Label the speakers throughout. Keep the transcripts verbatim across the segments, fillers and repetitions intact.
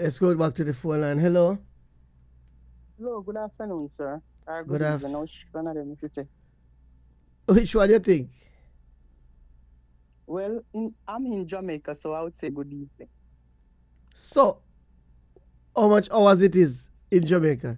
Speaker 1: right, let's go back to the phone line. Hello.
Speaker 2: Hello, good afternoon, sir. Or
Speaker 1: Good
Speaker 2: good
Speaker 1: af-
Speaker 2: evening. Which one of them if you say?
Speaker 1: Which one do you think?
Speaker 2: Well, in, I'm in Jamaica, so I would say good evening.
Speaker 1: So, how much hours it is in Jamaica?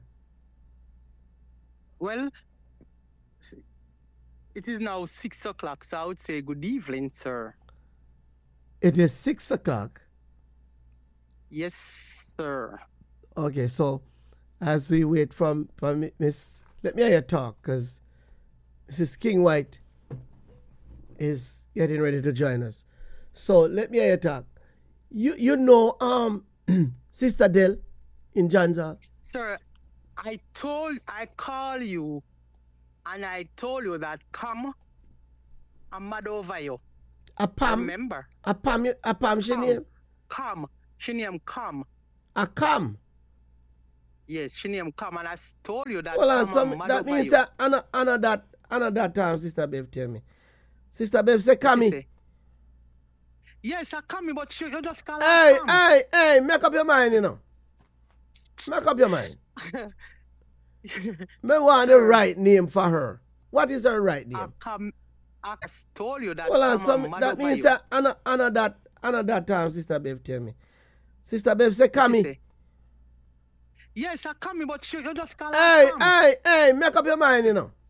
Speaker 2: Well, s- it is now six o'clock, so I would say good evening, sir.
Speaker 1: It is six o'clock.
Speaker 2: Yes, sir.
Speaker 1: Okay, so as we wait from, from Miss, let me hear you talk, because Missus King White is getting ready to join us. So let me hear you talk. You you know um Sister Dell in Janza?
Speaker 2: Sir, I told, I call you, and I told you that come, I'm mad over you.
Speaker 1: A Pam?
Speaker 2: Remember?
Speaker 1: A Pam, a Pam she
Speaker 2: Come,
Speaker 1: name?
Speaker 2: come. She name come.
Speaker 1: A Cam?
Speaker 2: Yes, she name come, and I s- told you that
Speaker 1: Hold on,
Speaker 2: come,
Speaker 1: so
Speaker 2: I'm mad
Speaker 1: that
Speaker 2: over
Speaker 1: means
Speaker 2: you.
Speaker 1: that Anna, Anna that Anna that time Sister Bev tell me. Sister Bev say
Speaker 2: What you
Speaker 1: Cammy.
Speaker 2: say? Yes, I come, but you, you just call her
Speaker 1: Hey,
Speaker 2: come.
Speaker 1: hey, hey, make up your mind, you know. Make up your mind. Me want the
Speaker 2: Sir,
Speaker 1: right name for her. What is her right
Speaker 2: I
Speaker 1: name?
Speaker 2: come, I s- told you that
Speaker 1: Hold on,
Speaker 2: come,
Speaker 1: so
Speaker 2: I'm mad
Speaker 1: that
Speaker 2: over
Speaker 1: means
Speaker 2: you.
Speaker 1: that Anna, Anna that Anna that time Sister Bev tell me. Sister Bev say
Speaker 2: What you
Speaker 1: Cammy.
Speaker 2: say? Yes, I come, but you, you just call her
Speaker 1: Hey,
Speaker 2: come.
Speaker 1: hey, hey, make up your mind, you know.